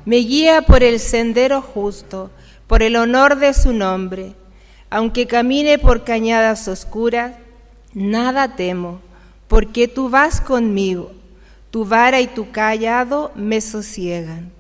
Me guía por el sendero justo, por el honor de su nombre. Aunque camine por cañadas oscuras, nada temo, porque tú vas conmigo. Tu vara y tu cayado me sosiegan.